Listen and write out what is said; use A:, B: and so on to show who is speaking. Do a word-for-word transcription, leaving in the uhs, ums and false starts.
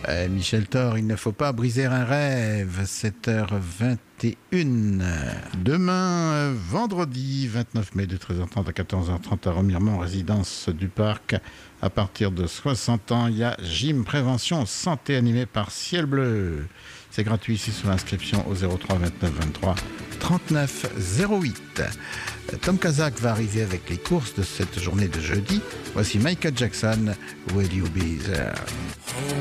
A: Euh, Michel Thor, il ne faut pas briser un rêve, sept heures vingt et une. Demain, euh, vendredi vingt-neuf mai, de treize heures trente à quatorze heures trente à Remiremont, résidence du Parc. À partir de soixante ans, il y a Gym Prévention Santé animé par Ciel Bleu. C'est gratuit ici sous l'inscription au zéro trois vingt-neuf vingt-trois trente-neuf zéro huit. Tom Kazak va arriver avec les courses de cette journée de jeudi. Voici Michael Jackson, Will You Be There?